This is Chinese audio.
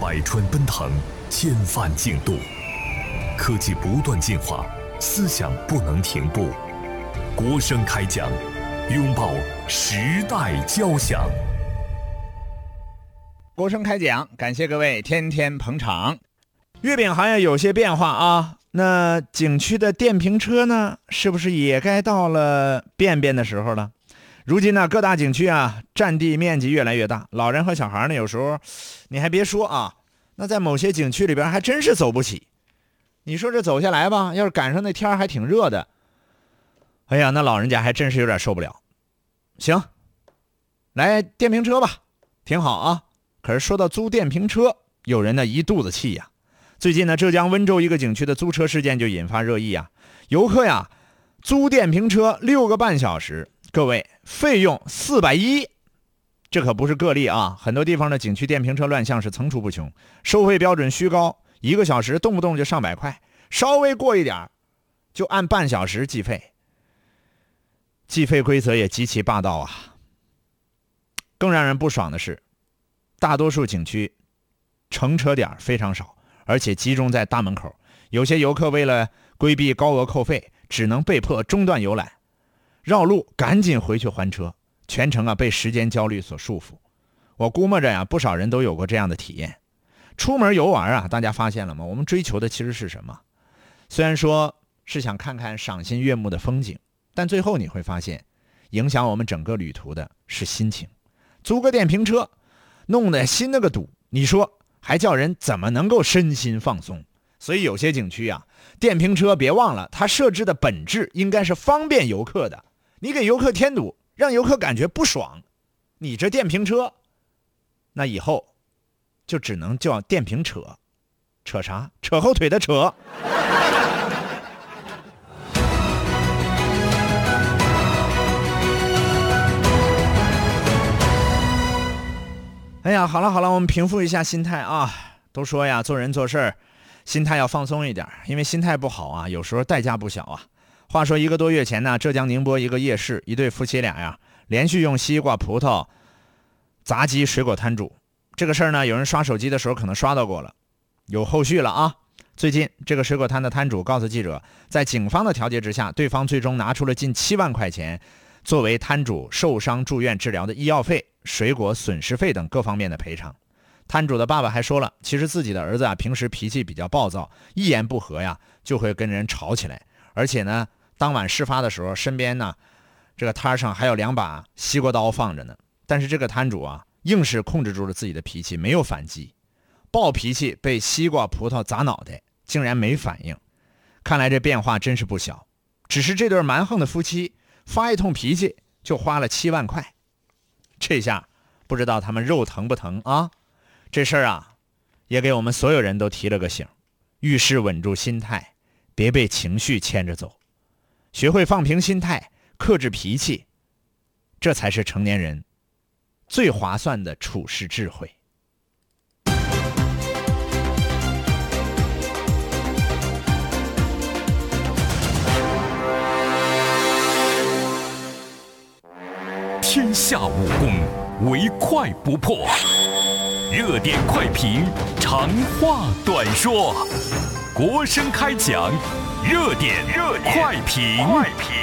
百川奔腾，千帆竞渡，科技不断进化，思想不能停步。国声开讲，拥抱时代交响。 国声开讲，感谢各位天天捧场。月饼行业有些变化啊，那景区的电瓶车呢，是不是也该到了便便的时候了？如今呢，各大景区啊，占地面积越来越大，老人和小孩呢，有时候你还别说啊，那在某些景区里边还真是走不起。你说这走下来吧，要是赶上那天还挺热的，哎呀，那老人家还真是有点受不了。行，来电瓶车吧，挺好啊。可是说到租电瓶车，有人呢一肚子气呀。最近呢，浙江温州一个景区的租车事件就引发热议啊。游客呀，租电瓶车6个半小时，各位费用410，这可不是个例啊。很多地方的景区电瓶车乱象是层出不穷，收费标准虚高，1个小时动不动就上百块，稍微过一点就按半小时计费，计费规则也极其霸道啊。更让人不爽的是，大多数景区乘车点非常少，而且集中在大门口，有些游客为了规避高额扣费，只能被迫中断游览，绕路赶紧回去还车，全程啊被时间焦虑所束缚。我估摸着呀，不少人都有过这样的体验。出门游玩啊，大家发现了吗？我们追求的其实是什么？虽然说是想看看赏心悦目的风景，但最后你会发现，影响我们整个旅途的是心情。租个电瓶车，弄得心那个堵，你说还叫人怎么能够身心放松？所以有些景区啊，电瓶车别忘了，它设置的本质应该是方便游客的。你给游客添堵，让游客感觉不爽，你这电瓶车，那以后就只能叫电瓶扯。扯啥？扯后腿的扯。哎呀，好了，我们平复一下心态啊。都说呀，做人做事心态要放松一点，因为心态不好啊，有时候代价不小啊。话说1个多月前呢，浙江宁波一个夜市，一对夫妻俩呀，连续用西瓜、葡萄砸击水果摊主。这个事儿呢，有人刷手机的时候可能刷到过了，有后续了啊。最近这个水果摊的摊主告诉记者，在警方的调解之下，对方最终拿出了近7万块钱，作为摊主受伤住院治疗的医药费、水果损失费等各方面的赔偿。摊主的爸爸还说了，其实自己的儿子啊，平时脾气比较暴躁，一言不合呀就会跟人吵起来，而且呢，当晚事发的时候，身边呢这个摊上还有2把西瓜刀放着呢。但是这个摊主啊，硬是控制住了自己的脾气，没有反击，暴脾气被西瓜葡萄砸脑袋，竟然没反应。看来这变化真是不小。只是这对蛮横的夫妻发一通脾气就花了7万块，这下不知道他们肉疼不疼啊？这事儿啊，也给我们所有人都提了个醒，遇事稳住心态，别被情绪牵着走，学会放平心态，克制脾气，这才是成年人最划算的处世智慧。 天下武功，唯快不破。热点快评，长话短说。国声开讲，热点快评。